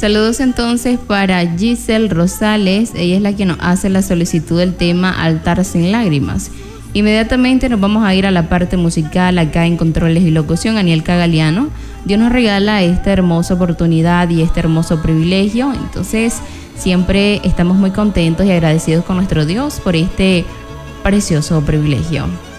Saludos entonces para Giselle Rosales, ella es la que nos hace la solicitud del tema Altar sin lágrimas. Inmediatamente nos vamos a ir a la parte musical acá en Controles y Locución, Aniel Cagaliano. Dios nos regala esta hermosa oportunidad y este hermoso privilegio, entonces siempre estamos muy contentos y agradecidos con nuestro Dios por este precioso privilegio.